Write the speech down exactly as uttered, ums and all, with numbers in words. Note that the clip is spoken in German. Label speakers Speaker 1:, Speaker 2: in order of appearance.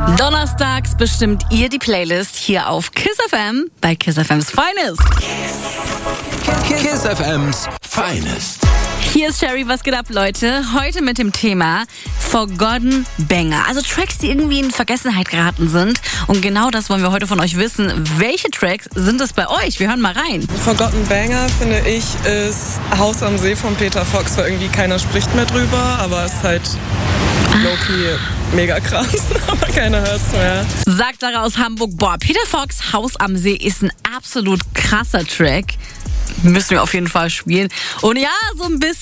Speaker 1: Donnerstags bestimmt ihr die Playlist hier auf Kiss F M bei Kiss F M's Finest.
Speaker 2: Kiss F M's Finest.
Speaker 1: Hier ist Sherry, was geht ab, Leute? Heute mit dem Thema Forgotten Banger. Also Tracks, die irgendwie in Vergessenheit geraten sind. Und genau das wollen wir heute von euch wissen. Welche Tracks sind es bei euch? Wir hören mal rein.
Speaker 3: Forgotten Banger, finde ich, ist Haus am See von Peter Fox, weil irgendwie keiner spricht mehr drüber, aber es ist halt low-key mega krass, aber keiner hört's mehr.
Speaker 1: Sagt Sarah aus Hamburg, boah, Peter Fox Haus am See ist ein absolut krasser Track. Müssen wir auf jeden Fall spielen. Und ja, so ein bisschen